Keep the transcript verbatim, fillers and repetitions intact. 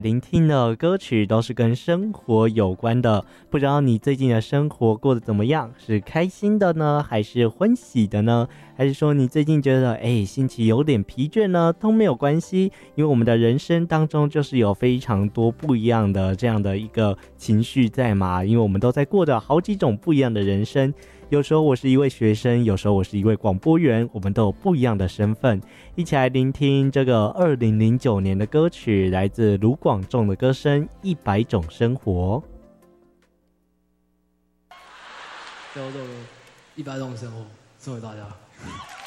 聆听的歌曲都是跟生活有关的，不知道你最近的生活过得怎么样？是开心的呢，还是欢喜的呢？还是说你最近觉得哎心情有点疲倦呢？都没有关系，因为我们的人生当中就是有非常多不一样的这样的一个情绪在嘛，因为我们都在过着好几种不一样的人生。有时候我是一位学生，有时候我是一位广播员，我们都有不一样的身份。一起来聆听这个二零零九年的歌曲，来自卢广仲的歌声《一百种生活》。 都都都，一百种生活送给大家。